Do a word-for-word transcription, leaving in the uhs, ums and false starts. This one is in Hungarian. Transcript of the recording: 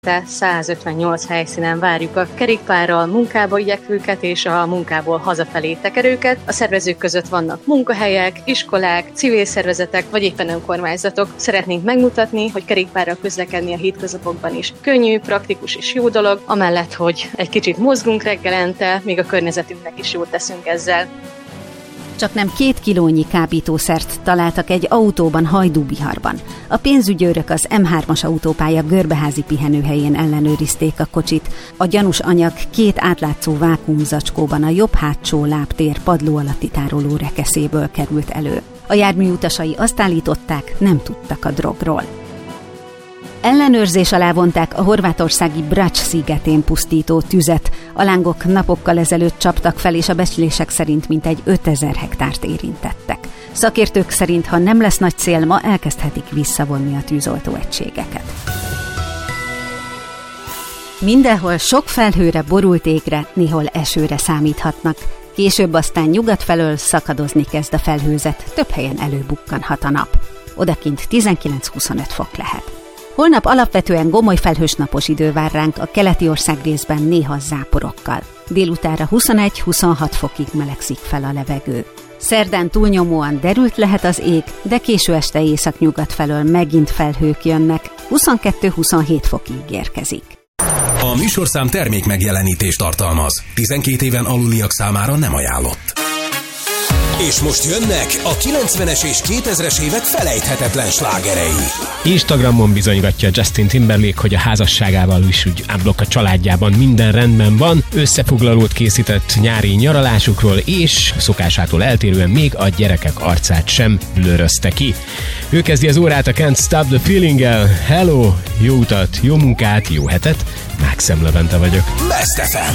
százötvennyolc helyszínen várjuk a kerékpárral munkába igyekvőket és a munkából hazafelé tekerőket. A szervezők között vannak munkahelyek, iskolák, civil szervezetek vagy éppen önkormányzatok. Szeretnénk megmutatni, hogy kerékpárral közlekedni a hétköznapokban is könnyű, praktikus és jó dolog, amellett, hogy egy kicsit mozgunk reggelente, még a környezetünknek is jót teszünk ezzel. Csak nem két kilónyi kábítószert találtak egy autóban Hajdúbiharban. A pénzügyőrök az em hármas autópálya görbeházi pihenőhelyén ellenőrizték a kocsit. A gyanús anyag két átlátszó vákuumzacskóban a jobb hátsó lábtér padló alatti tároló rekeszéből került elő. A jármű utasai azt állították, nem tudtak a drogról. Ellenőrzés alá vonták a horvátországi Brač szigetén pusztító tüzet. A lángok napokkal ezelőtt csaptak fel, és a becslések szerint mintegy ötezer hektárt érintettek. Szakértők szerint, ha nem lesz nagy cél, ma elkezdhetik visszavonni a tűzoltó egységeket. Mindenhol sok felhőre, borult égre, néhol esőre számíthatnak. Később aztán nyugat felől szakadozni kezd a felhőzet, több helyen előbukkanhat a nap. Odakint tizenkilenc-huszonöt fok lehet. Holnap alapvetően gomoly felhős napos idő vár ránk, a keleti országrészben néha záporokkal. Délutánra huszonegy-huszonhat fokig melegszik fel a levegő. Szerdán túlnyomóan derült lehet az ég, de késő este északnyugat felől megint felhők jönnek, huszonkettő-huszonhét fokig érkezik. A műsorszám termék megjelenítést tartalmaz. tizenkét éven aluliak számára nem ajánlott. És most jönnek a kilencvenes és kétezres évek felejthetetlen slágerei. Instagramon bizonygatja Justin Timberlake, hogy a házasságával is úgy ámblok a családjában minden rendben van. Összefoglalót készített nyári nyaralásukról, és szokásától eltérően még a gyerekek arcát sem blörözte ki. Ő kezdi az órát a Can't Stop the Feeling-el. Hello, jó utat, jó munkát, jó hetet. Mákszem Levente vagyok. Best ef em.